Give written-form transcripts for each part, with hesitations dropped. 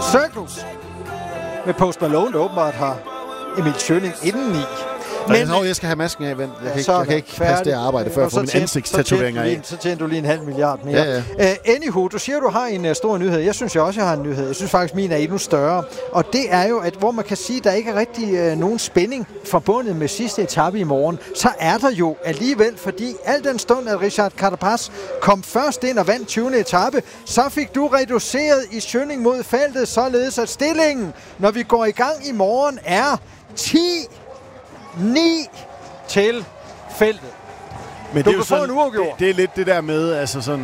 Circles med Post Malone, der åbenbart har Emil Schøning indeni. Men jeg skal have masken af, vent. Jeg kan ikke passe det arbejde, før jeg får min ansigtstatoveringer af. Så tjener du lige 500 milliarder mere. Ja. Anywho, du siger, du har en stor nyhed. Jeg synes også, jeg har en nyhed. Jeg synes faktisk, min er endnu større. Og det er jo, at hvor man kan sige, at der ikke er rigtig nogen spænding forbundet med sidste etape i morgen, så er der jo alligevel, fordi al den stund, at Richard Carapaz kom først ind og vandt 20. etape, så fik du reduceret i Schøning mod feltet, således at stillingen, når vi går i gang i morgen, er 9 til feltet. Men du det er kan få en uafgjort. Det er lidt det der med,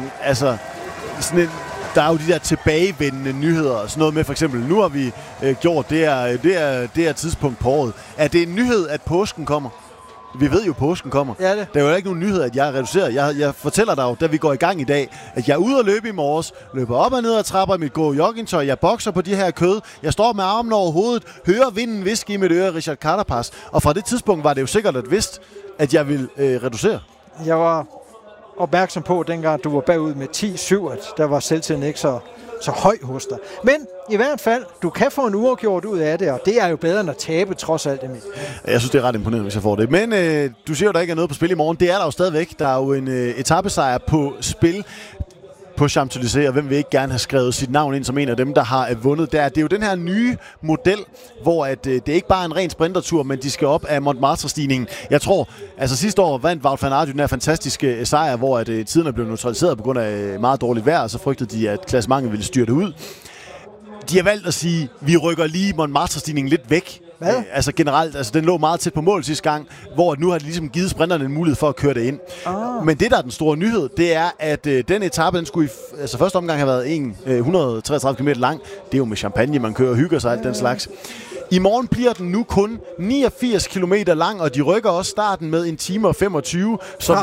der er jo de der tilbagevendende nyheder, og sådan noget med for eksempel, nu har vi gjort det er tidspunkt på året. Er det en nyhed, at påsken kommer? Vi ved jo, at påsken kommer. Ja, det. Der er jo ikke nogen nyhed, at jeg er reduceret. Jeg fortæller dig jo, da vi går i gang i dag, at jeg er ude at løbe i morges, løber op og ned ad trapper i mit joggingtøj, jeg bokser på de her kød, jeg står med armen over hovedet, hører vinden viske i mit øre, Richard Carapaz. Og fra det tidspunkt var det jo sikkert at vidst, at jeg ville reducere. Jeg var opmærksom på, dengang du var bagud med 10-7, at der var selvtiden ikke så høj hos dig. Men i hvert fald, du kan få en uafgjort ud af det, og det er jo bedre end at tabe, trods alt, Emil. Jeg synes, det er ret imponerende, hvis jeg får det. Men du siger jo, der ikke er noget på spil i morgen. Det er der jo stadigvæk. Der er jo en etapesejr på spil på Champs-Élysées, og hvem vil ikke gerne have skrevet sit navn ind som en af dem, der har vundet der. Det er jo den her nye model, hvor at, det ikke bare er en ren sprintertur, men de skal op af Montmartre-stigningen. Jeg tror, altså sidste år vandt Wout van Aert den her fantastiske sejr, hvor at, tiderne blev neutraliseret på grund af meget dårligt vejr, og så frygtede de, at klassementet ville styrte ud. De har valgt at sige, at vi rykker lige Montmartre-stigningen lidt væk. Altså generelt, altså den lå meget tæt på mål sidste gang, hvor nu har de ligesom givet sprinterne en mulighed for at køre det ind. Men det, der er den store nyhed, det er, at den etape, den skulle første omgang have været 133 km lang. Det er jo med champagne, man kører og hygger sig, alt den slags. I morgen bliver den nu kun 89 km lang, og de rykker også starten med 1 time og 25. Fra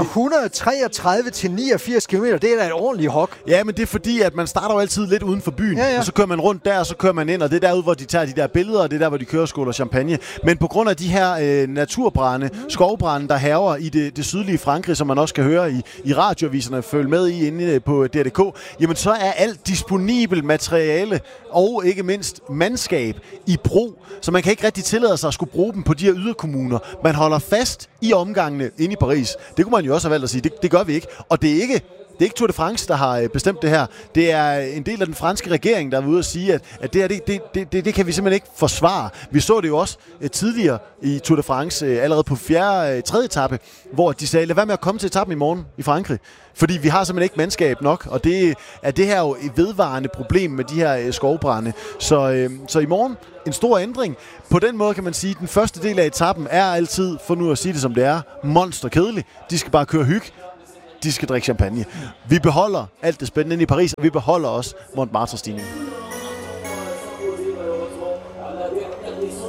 133 til 89 km, det er da et ordentligt hok. Ja, men det er fordi, at man starter jo altid lidt uden for byen, og så kører man rundt der, og så kører man ind, og det er derude, hvor de tager de der billeder, og det er der, hvor de kører skåler champagne. Men på grund af de her naturbrande, skovbrande, der hærger i det sydlige Frankrig, som man også kan høre i radioaviserne, følge med i inde på DR.dk, jamen så er alt disponibel materiale og ikke mindst mandskab i brug. Så man kan ikke rigtig tillade sig at skulle bruge dem på de her yderkommuner. Man holder fast i omgangene inde i Paris. Det kunne man jo også have valgt at sige. Det gør vi ikke. Og det er ikke Tour de France, der har bestemt det her. Det er en del af den franske regering, der er ude at sige, at det her, det kan vi simpelthen ikke forsvare. Vi så det jo også tidligere i Tour de France, allerede på 3. etape, hvor de sagde, lad være med at komme til etappen i morgen i Frankrig. Fordi vi har simpelthen ikke mandskab nok, og det her jo et vedvarende problem med de her skovbrande. Så i morgen en stor ændring. På den måde kan man sige, at den første del af etappen er altid, for nu at sige det som det er, monsterkedelig. De skal bare køre hygge. De skal drikke champagne. Vi beholder alt det spændende inde i Paris, og vi beholder også Montmartre-stigningen.